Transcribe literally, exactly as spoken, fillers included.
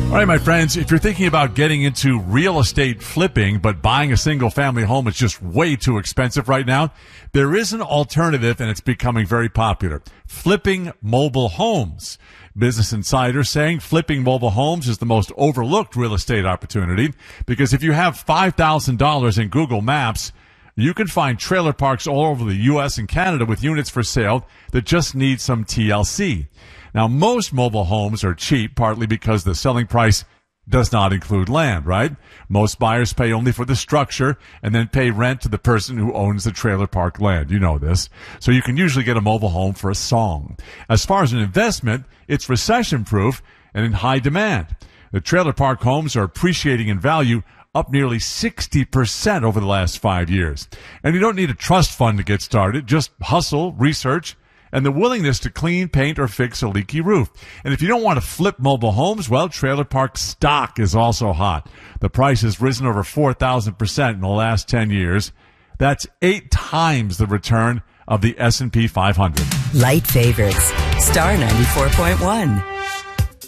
All right, my friends, if you're thinking about getting into real estate flipping, but buying a single-family home is just way too expensive right now, there is an alternative, and it's becoming very popular. Flipping mobile homes. Business Insider saying flipping mobile homes is the most overlooked real estate opportunity because if you have five thousand dollars in Google Maps, you can find trailer parks all over the U S and Canada with units for sale that just need some T L C. Now, most mobile homes are cheap, partly because the selling price does not include land, right? Most buyers pay only for the structure and then pay rent to the person who owns the trailer park land. You know this. So you can usually get a mobile home for a song. As far as an investment, it's recession-proof and in high demand. The trailer park homes are appreciating in value up nearly sixty percent over the last five years. And you don't need a trust fund to get started. Just hustle, research, and the willingness to clean, paint, or fix a leaky roof. And if you don't want to flip mobile homes, well, trailer park stock is also hot. The price has risen over four thousand percent in the last ten years. That's eight times the return of the S and P five hundred. Light favorites. Star ninety-four point one.